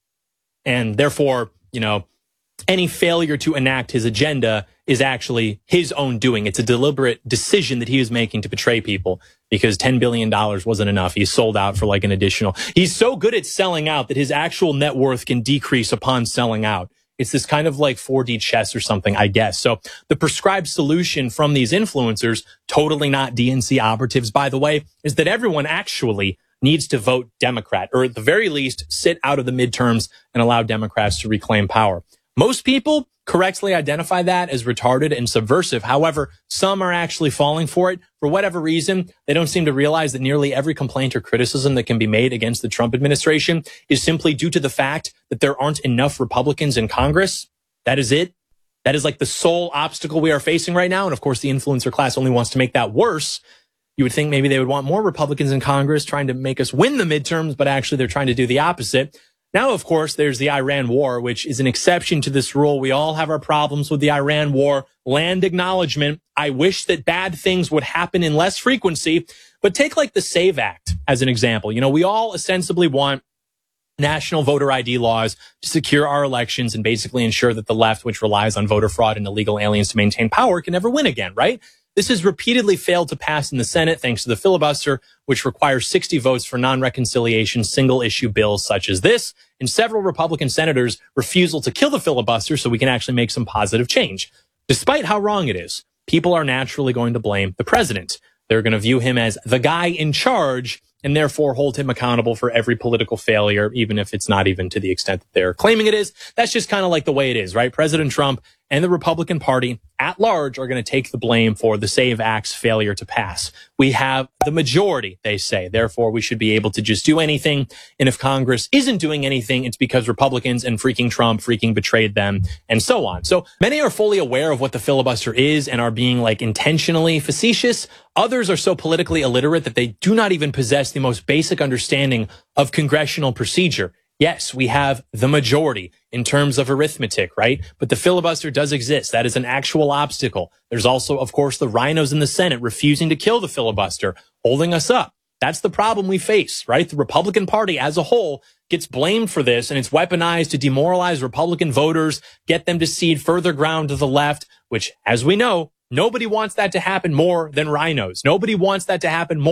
And therefore, you know, any failure to enact his agenda is actually his own doing. It's a deliberate decision that he is making to betray people because ten billion dollars wasn't enough. He's sold out for like an additional. He's so good at selling out that his actual net worth can decrease upon selling out. It's this kind of like four D chess or something, I guess. So the prescribed solution from these influencers, totally not D N C operatives, by the way, is that everyone actually needs to vote Democrat, or at the very least, sit out of the midterms and allow Democrats to reclaim power. Most people correctly identify that as retarded and subversive. However, some are actually falling for it. For whatever reason, they don't seem to realize that nearly every complaint or criticism that can be made against the Trump administration is simply due to the fact that there aren't enough Republicans in Congress. That is it. That is like the sole obstacle we are facing right now. And of course, the influencer class only wants to make that worse. You would think maybe they would want more Republicans in Congress trying to make us win the midterms, but actually they're trying to do the opposite. Now, of course, there's the Iran war, which is an exception to this rule. We all have our problems with the Iran war. Land acknowledgement. I wish that bad things would happen in less frequency. But take like the SAVE Act as an example. You know, we all ostensibly want national voter I D laws to secure our elections and basically ensure that the left, which relies on voter fraud and illegal aliens to maintain power, can never win again, right? This has repeatedly failed to pass in the Senate thanks to the filibuster, which requires sixty votes for non-reconciliation single-issue bills such as this, and several Republican senators' refusal to kill the filibuster so we can actually make some positive change. Despite how wrong it is, people are naturally going to blame the president. They're going to view him as the guy in charge and therefore hold him accountable for every political failure, even if it's not even to the extent that they're claiming it is. That's just kind of like the way it is, right? President Trump and the Republican Party at large are going to take the blame for the SAVE Act's failure to pass. We have the majority, they say. Therefore, we should be able to just do anything. And if Congress isn't doing anything, it's because Republicans and freaking Trump freaking betrayed them and so on. So many are fully aware of what the filibuster is and are being like intentionally facetious. Others are so politically illiterate that they do not even possess the most basic understanding of congressional procedure. Yes, we have the majority in terms of arithmetic, right? But the filibuster does exist. That is an actual obstacle. There's also, of course, the rhinos in the Senate refusing to kill the filibuster, holding us up. That's the problem we face, right? The Republican Party as a whole gets blamed for this, and it's weaponized to demoralize Republican voters, get them to cede further ground to the left, which, as we know, nobody wants that to happen more than rhinos. Nobody wants that to happen more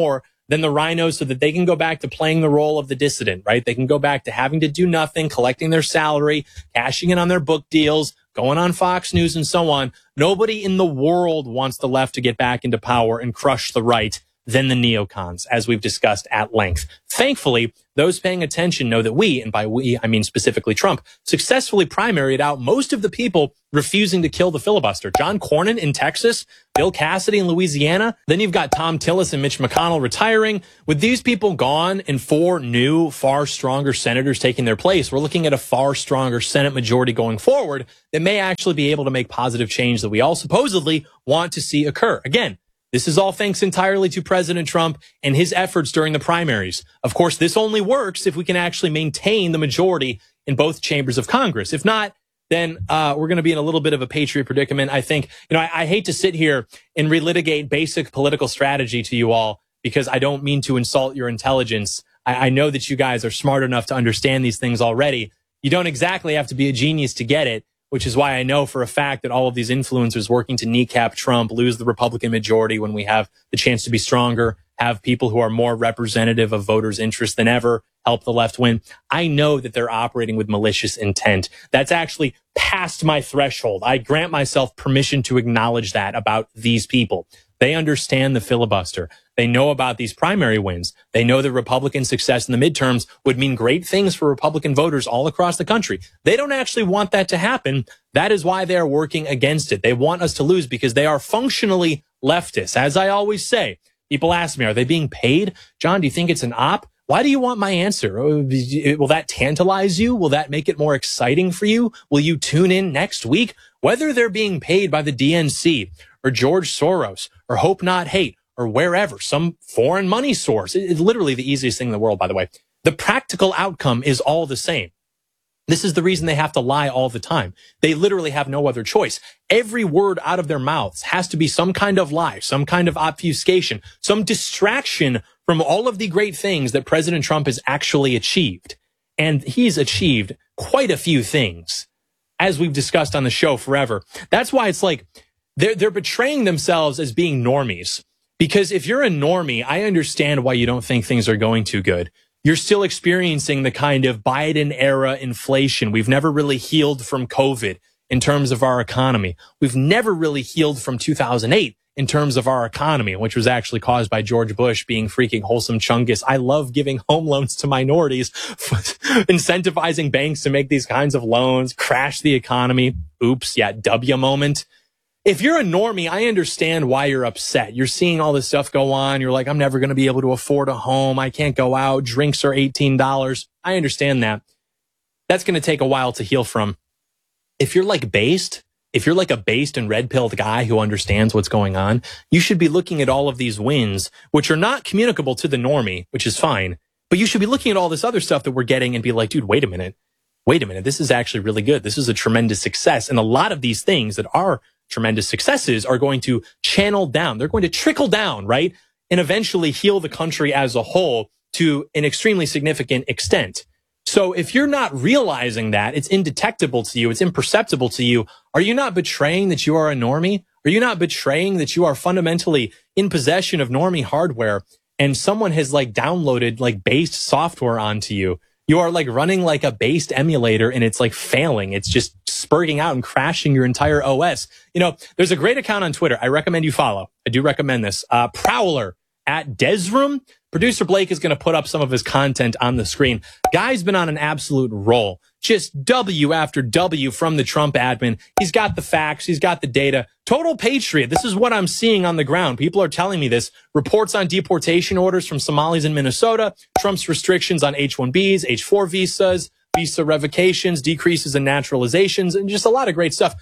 than the rhinos so that they can go back to playing the role of the dissident, right? They can go back to having to do nothing, collecting their salary, cashing in on their book deals, going on Fox News and so on. Nobody in the world wants the left to get back into power and crush the right than the neocons, as we've discussed at length. Thankfully, those paying attention know that we, and by we, I mean specifically Trump, successfully primaried out most of the people refusing to kill the filibuster. John Cornyn in Texas, Bill Cassidy in Louisiana. Then you've got Tom Tillis and Mitch McConnell retiring. With these people gone and four new, far stronger senators taking their place, we're looking at a far stronger Senate majority going forward that may actually be able to make positive change that we all supposedly want to see occur. Again, this is all thanks entirely to President Trump and his efforts during the primaries. Of course, this only works if we can actually maintain the majority in both chambers of Congress. If not, then uh, we're going to be in a little bit of a patriot predicament. I think, you know, I, I hate to sit here and relitigate basic political strategy to you all because I don't mean to insult your intelligence. I, I know that you guys are smart enough to understand these things already. You don't exactly have to be a genius to get it, which is why I know for a fact that all of these influencers working to kneecap Trump, lose the Republican majority when we have the chance to be stronger, have people who are more representative of voters' interests than ever, help the left win. I know that they're operating with malicious intent. That's actually past my threshold. I grant myself permission to acknowledge that about these people. They understand the filibuster. They know about these primary wins. They know that Republican success in the midterms would mean great things for Republican voters all across the country. They don't actually want that to happen. That is why they are working against it. They want us to lose because they are functionally leftists. As I always say, people ask me, are they being paid? John, do you think it's an op? Why do you want my answer? Will that tantalize you? Will that make it more exciting for you? Will you tune in next week? Whether they're being paid by the D N C or George Soros or Hope Not Hate or wherever, some foreign money source. It's literally the easiest thing in the world, by the way. The practical outcome is all the same. This is the reason they have to lie all the time. They literally have no other choice. Every word out of their mouths has to be some kind of lie, some kind of obfuscation, some distraction from all of the great things that President Trump has actually achieved. And he's achieved quite a few things, as we've discussed on the show forever. That's why it's like they're, they're betraying themselves as being normies. Because if you're a normie, I understand why you don't think things are going too good. You're still experiencing the kind of Biden era inflation. We've never really healed from COVID in terms of our economy. We've never really healed from two thousand eight in terms of our economy, which was actually caused by George Bush being freaking wholesome chungus. I love giving home loans to minorities, incentivizing banks to make these kinds of loans, crash the economy. Oops, yeah, W moment. If you're a normie, I understand why you're upset. You're seeing all this stuff go on. You're like, I'm never going to be able to afford a home. I can't go out. Drinks are eighteen dollars. I understand that. That's going to take a while to heal from. If you're like based, if you're like a based and red-pilled guy who understands what's going on, you should be looking at all of these wins, which are not communicable to the normie, which is fine. But you should be looking at all this other stuff that we're getting and be like, dude, wait a minute. Wait a minute. This is actually really good. This is a tremendous success. And a lot of these things that are tremendous successes are going to channel down. They're going to trickle down, right? And eventually heal the country as a whole to an extremely significant extent. So if you're not realizing that, it's indetectable to you, it's imperceptible to you, are you not betraying that you are a normie? Are you not betraying that you are fundamentally in possession of normie hardware and someone has like downloaded like based software onto you? You are like running like a based emulator and it's like failing. It's just spurging out and crashing your entire O S. You know, there's a great account on Twitter. I recommend you follow. I do recommend this. Uh, Prowler at Desrum. Producer Blake is going to put up some of his content on the screen. Guy's been on an absolute roll. Just W after W from the Trump admin. He's got the facts. He's got the data. Total patriot. This is what I'm seeing on the ground. People are telling me this. Reports on deportation orders from Somalis in Minnesota. Trump's restrictions on H one Bs, H four visas, visa revocations, decreases in naturalizations, and just a lot of great stuff.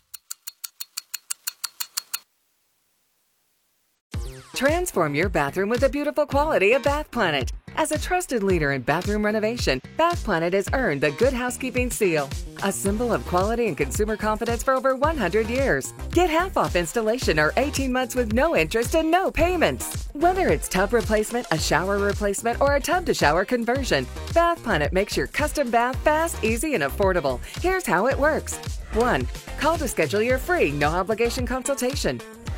Transform your bathroom with the beautiful quality of Bath Planet. As a trusted leader in bathroom renovation, Bath Planet has earned the Good Housekeeping seal, a symbol of quality and consumer confidence for over one hundred years. Get half off installation or eighteen months with no interest and no payments. Whether it's tub replacement, a shower replacement, or a tub-to-shower conversion, Bath Planet makes your custom bath fast, easy, and affordable. Here's how it works. one. Call to schedule your free, no-obligation consultation.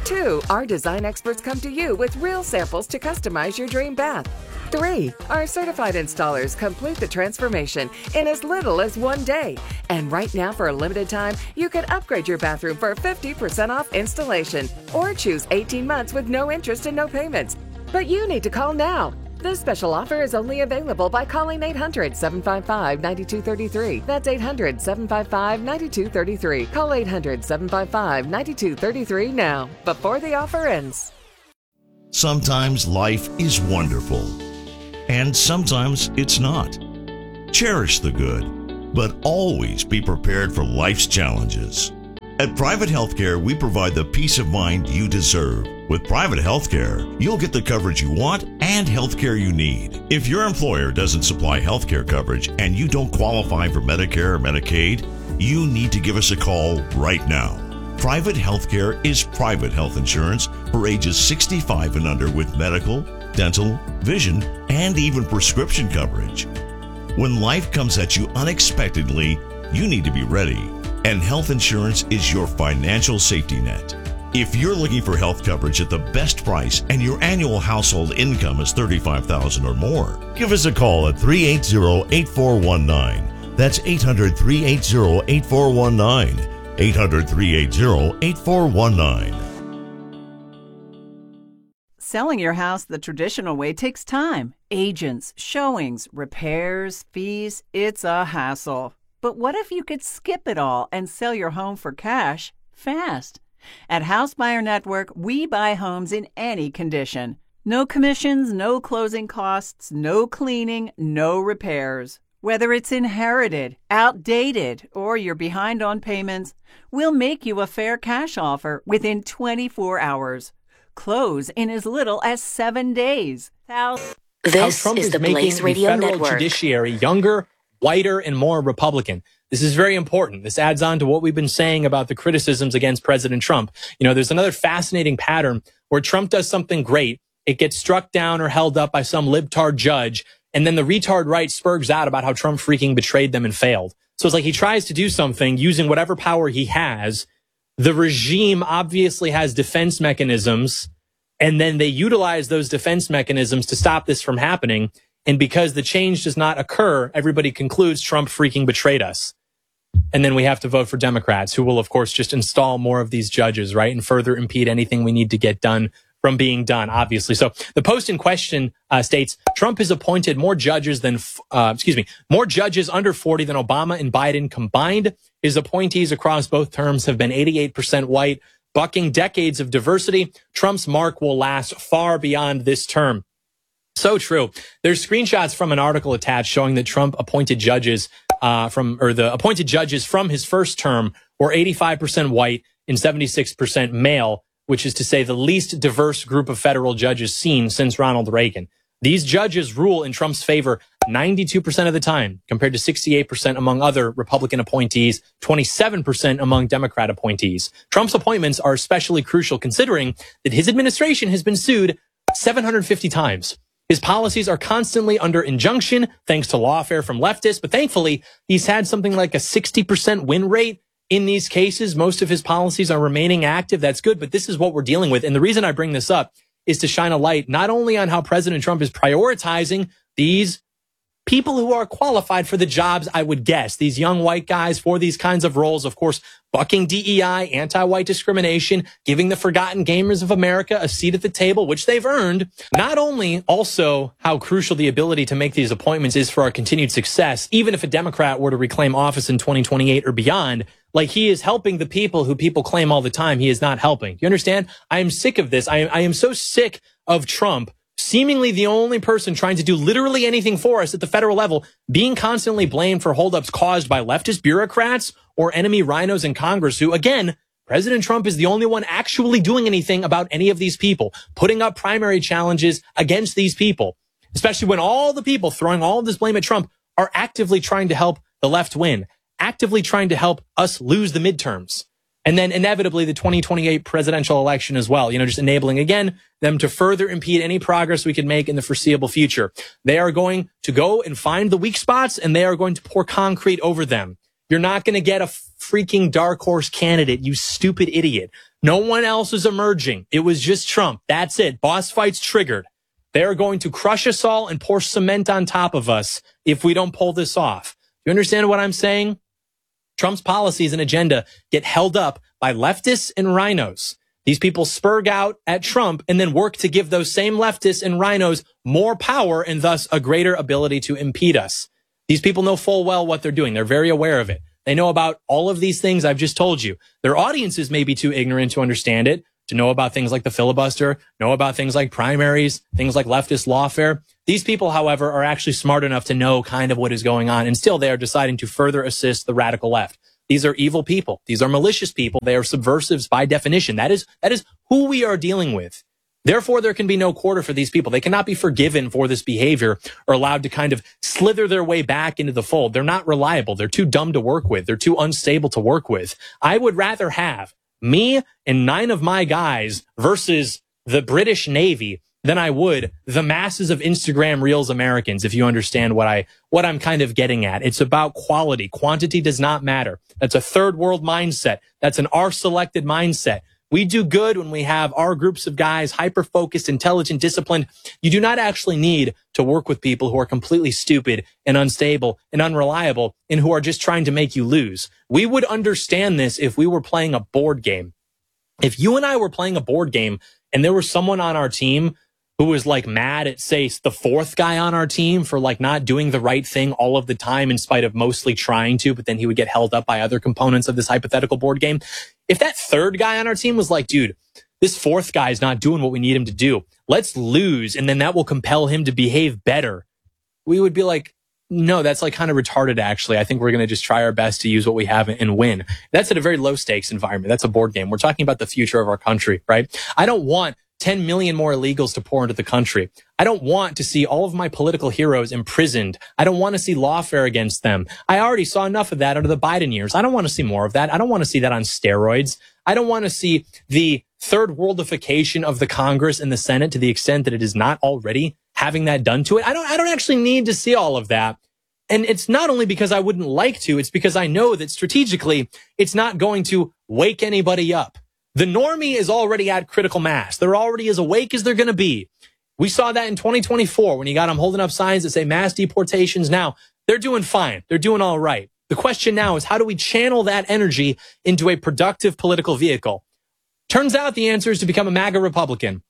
Two, our design experts come to you with real samples to customize your dream bath. Three, our certified installers complete the transformation in as little as one day. And right now, for a limited time, you can upgrade your bathroom for fifty percent off installation or choose eighteen months with no interest and no payments. But you need to call now. This special offer is only available by calling eight hundred, seven five five, nine two three three. That's eight hundred, seven five five, nine two three three. Call eight hundred, seven five five, nine two three three now, before the offer ends. Sometimes life is wonderful, and sometimes it's not. Cherish the good, but always be prepared for life's challenges. At Private Healthcare, we provide the peace of mind you deserve. With Private Healthcare, you'll get the coverage you want and healthcare you need. If your employer doesn't supply healthcare coverage and you don't qualify for Medicare or Medicaid, you need to give us a call right now. Private Healthcare is private health insurance for ages sixty-five and under with medical, dental, vision, and even prescription coverage. When life comes at you unexpectedly, you need to be ready. And health insurance is your financial safety net. If you're looking for health coverage at the best price and your annual household income is thirty-five thousand dollars or more, give us a call at three eight zero, eight four one nine. That's eight hundred, three eight zero, eight four one nine. eight hundred, three eight zero, eight four one nine. Selling your house the traditional way takes time. Agents, showings, repairs, fees, it's a hassle. But what if you could skip it all and sell your home for cash fast? At House Buyer Network, we buy homes in any condition. No commissions, no closing costs, no cleaning, no repairs. Whether it's inherited, outdated, or you're behind on payments, we'll make you a fair cash offer within twenty-four hours. Close in as little as seven days. Thousands. This Trump is, is the making Blaze the Radio federal Network. judiciary younger, whiter, and more Republican. This is very important. This adds on to what we've been saying about the criticisms against President Trump. You know, there's another fascinating pattern where Trump does something great. It gets struck down or held up by some libtard judge. And then the retard right spurgs out about how Trump freaking betrayed them and failed. So it's like he tries to do something using whatever power he has. The regime obviously has defense mechanisms, and then they utilize those defense mechanisms to stop this from happening. And because the change does not occur, everybody concludes Trump freaking betrayed us. And then we have to vote for Democrats, who will, of course, just install more of these judges, right? And further impede anything we need to get done from being done, obviously. So the post in question uh, states, Trump has appointed more judges than, uh, excuse me, more judges under forty than Obama and Biden combined. His appointees across both terms have been eighty-eight percent white, bucking decades of diversity. Trump's mark will last far beyond this term. So true. There's screenshots from an article attached showing that Trump appointed judges uh, from, or the appointed judges from his first term were eighty-five percent white and seventy-six percent male, which is to say the least diverse group of federal judges seen since Ronald Reagan. These judges rule in Trump's favor ninety-two percent of the time, compared to sixty-eight percent among other Republican appointees, twenty-seven percent among Democrat appointees. Trump's appointments are especially crucial considering that his administration has been sued seven hundred fifty times. His policies are constantly under injunction, thanks to lawfare from leftists, but thankfully, he's had something like a sixty percent win rate in these cases. Most of his policies are remaining active. That's good, but this is what we're dealing with. And the reason I bring this up is to shine a light not only on how President Trump is prioritizing these people who are qualified for the jobs, I would guess, these young white guys for these kinds of roles, of course, bucking D E I, anti-white discrimination, giving the forgotten gamers of America a seat at the table, which they've earned. Not only also how crucial the ability to make these appointments is for our continued success, even if a Democrat were to reclaim office in twenty twenty-eight or beyond, like he is helping the people who people claim all the time he is not helping. Do you understand? I am sick of this. I am, I am so sick of Trump, seemingly the only person trying to do literally anything for us at the federal level, being constantly blamed for holdups caused by leftist bureaucrats or enemy rhinos in Congress who, again, President Trump is the only one actually doing anything about any of these people, putting up primary challenges against these people, especially when all the people throwing all of this blame at Trump are actively trying to help the left win, actively trying to help us lose the midterms. And then inevitably the twenty twenty-eight presidential election as well, you know, just enabling again them to further impede any progress we can make in the foreseeable future. They are going to go and find the weak spots and they are going to pour concrete over them. You're not going to get a freaking dark horse candidate, you stupid idiot. No one else is emerging. It was just Trump. That's it. Boss fights triggered. They're going to crush us all and pour cement on top of us if we don't pull this off. You understand what I'm saying? Trump's policies and agenda get held up by leftists and rhinos. These people spurg out at Trump and then work to give those same leftists and rhinos more power and thus a greater ability to impede us. These people know full well what they're doing. They're very aware of it. They know about all of these things I've just told you. Their audiences may be too ignorant to understand it, to know about things like the filibuster, know about things like primaries, things like leftist lawfare. These people, however, are actually smart enough to know kind of what is going on, and still they are deciding to further assist the radical left. These are evil people. These are malicious people. They are subversives by definition. That is, that is who we are dealing with. Therefore, there can be no quarter for these people. They cannot be forgiven for this behavior or allowed to kind of slither their way back into the fold. They're not reliable. They're too dumb to work with. They're too unstable to work with. I would rather have me and nine of my guys versus the British Navy than I would the masses of Instagram Reels Americans, if you understand what I, what I'm kind of getting at. It's about quality. Quantity does not matter. That's a third world mindset. That's an R-selected mindset. We do good when we have our groups of guys, hyper-focused, intelligent, disciplined. You do not actually need to work with people who are completely stupid and unstable and unreliable and who are just trying to make you lose. We would understand this if we were playing a board game. If you and I were playing a board game and there was someone on our team who was like mad at, say, the fourth guy on our team for like not doing the right thing all of the time in spite of mostly trying to, but then he would get held up by other components of this hypothetical board game. If that third guy on our team was like, dude, this fourth guy is not doing what we need him to do, let's lose, and then that will compel him to behave better, we would be like, no, that's like kind of retarded, actually. I think we're going to just try our best to use what we have and win. That's at a very low stakes environment. That's a board game. We're talking about the future of our country, right? I don't want ten million more illegals to pour into the country. I don't want to see all of my political heroes imprisoned. I don't want to see lawfare against them. I already saw enough of that under the Biden years. I don't want to see more of that. I don't want to see that on steroids. I don't want to see the third worldification of the Congress and the Senate to the extent that it is not already having that done to it. I don't, I don't actually need to see all of that. And it's not only because I wouldn't like to, it's because I know that strategically it's not going to wake anybody up. The normie is already at critical mass. They're already as awake as they're going to be. We saw that in twenty twenty-four when you got them holding up signs that say mass deportations. Now, they're doing fine. They're doing all right. The question now is, how do we channel that energy into a productive political vehicle? Turns out the answer is to become a MAGA Republican.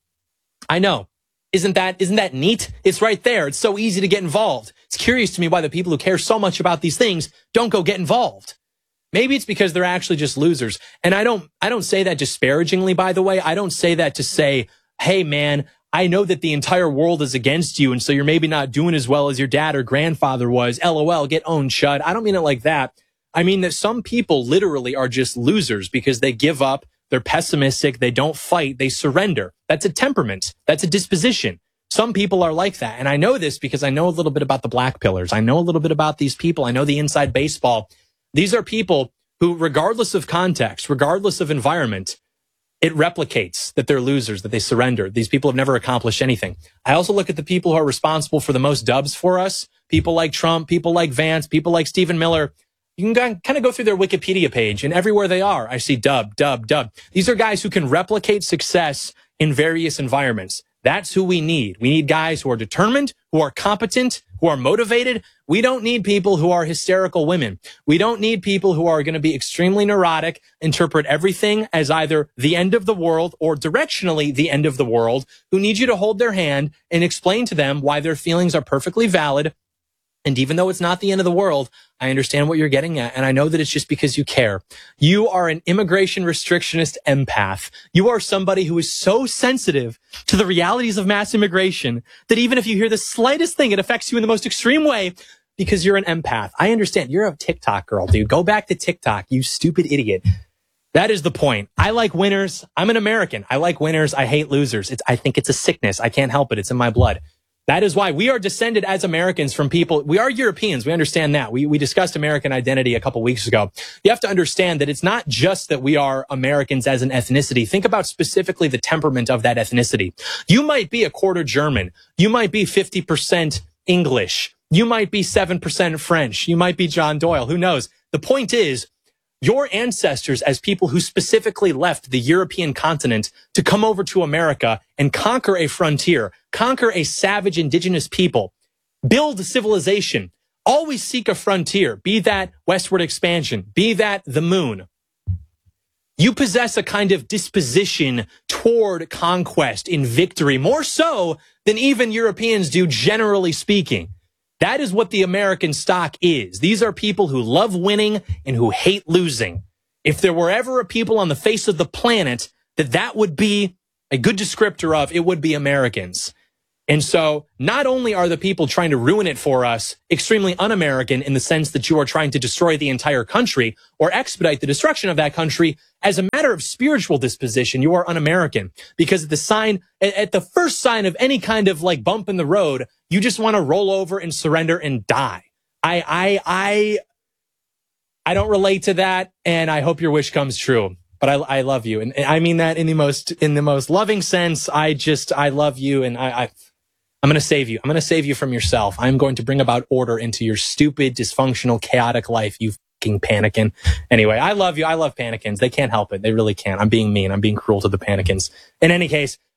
I know. Isn't that, isn't that neat? It's right there. It's so easy to get involved. It's curious to me why the people who care so much about these things don't go get involved. Maybe it's because they're actually just losers. And I don't, I don't say that disparagingly, by the way. I don't say that to say, hey, man, I know that the entire world is against you, and so you're maybe not doing as well as your dad or grandfather was. LOL, get owned, chud. I don't mean it like that. I mean that some people literally are just losers because they give up. They're pessimistic. They don't fight. They surrender. That's a temperament. That's a disposition. Some people are like that. And I know this because I know a little bit about the black pillars. I know a little bit about these people. I know the inside baseball. These are people who, regardless of context, regardless of environment, it replicates that they're losers, that they surrender. These people have never accomplished anything. I also look at the people who are responsible for the most dubs for us. People like Trump, people like Vance, people like Stephen Miller. You can kind of go through their Wikipedia page, and everywhere they are, I see dub, dub, dub. These are guys who can replicate success in various environments. That's who we need. We need guys who are determined, who are competent, who are motivated. We don't need people who are hysterical women. We don't need people who are going to be extremely neurotic, interpret everything as either the end of the world or directionally the end of the world, who need you to hold their hand and explain to them why their feelings are perfectly valid. And even though it's not the end of the world, I understand what you're getting at. And I know that it's just because you care. You are an immigration restrictionist empath. You are somebody who is so sensitive to the realities of mass immigration that even if you hear the slightest thing, it affects you in the most extreme way because you're an empath. I understand. You're a TikTok girl, dude. Go back to TikTok, you stupid idiot. That is the point. I like winners. I'm an American. I like winners. I hate losers. It's, I think it's a sickness. I can't help it. It's in my blood. That is why we are descended as Americans from people. We are Europeans. We understand that. We, we discussed American identity a couple weeks ago. You have to understand that it's not just that we are Americans as an ethnicity. Think about specifically the temperament of that ethnicity. You might be a quarter German. You might be fifty percent English. You might be seven percent French. You might be John Doyle. Who knows? The point is, your ancestors, as people who specifically left the European continent to come over to America and conquer a frontier, conquer a savage indigenous people, build civilization, always seek a frontier, be that westward expansion, be that the moon. You possess a kind of disposition toward conquest in victory, more so than even Europeans do, generally speaking. That is what the American stock is. These are people who love winning and who hate losing. If there were ever a people on the face of the planet that that would be a good descriptor of, it would be Americans. And so not only are the people trying to ruin it for us extremely un-American in the sense that you are trying to destroy the entire country or expedite the destruction of that country, as a matter of spiritual disposition, you are un-American, because at the sign, at the first sign of any kind of like bump in the road, you just want to roll over and surrender and die. I, I, I, I don't relate to that, and I hope your wish comes true. But I, I love you, and, and I mean that in the most, in the most loving sense. I just, I love you, and I, I I'm going to save you. I'm going to save you from yourself. I'm going to bring about order into your stupid, dysfunctional, chaotic life, you fucking Panikin. Anyway, I love you. I love Panikins. They can't help it. They really can't. I'm being mean. I'm being cruel to the Panikins. In any case,